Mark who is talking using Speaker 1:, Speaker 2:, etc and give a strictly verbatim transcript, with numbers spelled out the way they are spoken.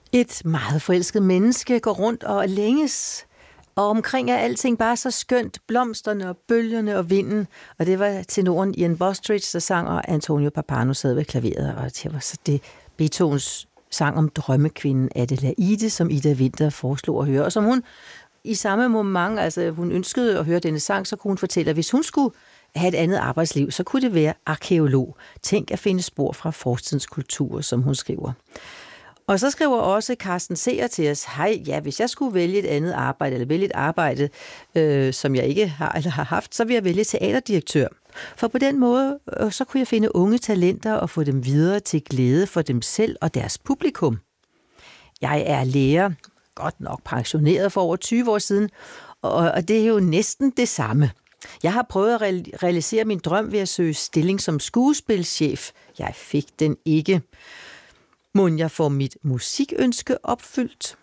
Speaker 1: Et meget forelsket menneske går rundt og længes, og omkring er alting bare så skønt, blomsterne og bølgerne og vinden. Og det var tenoren Ian Bostridge, der sang, og Antonio Pappano sad ved klaveret. Og det var så det Beethovens sang om drømmekvinden Adelaide, som Ida Winther foreslog at høre. Og som hun i samme moment, altså hun ønskede at høre denne sang, så kunne hun fortælle, at hvis hun skulle have et andet arbejdsliv, så kunne det være arkæolog. Tænk at finde spor fra fortidens kultur, som hun skriver. Og så skriver også Carsten Seer til os, hej, ja, hvis jeg skulle vælge et andet arbejde, eller vælge et arbejde, øh, som jeg ikke har eller har haft, så vil jeg vælge teaterdirektør. For på den måde, øh, så kunne jeg finde unge talenter og få dem videre til glæde for dem selv og deres publikum. Jeg er lærer, godt nok pensioneret for over tyve år siden, og, og det er jo næsten det samme. Jeg har prøvet at realisere min drøm ved at søge stilling som skuespilschef. Jeg fik den ikke. Mon jeg får mit musikønske opfyldt?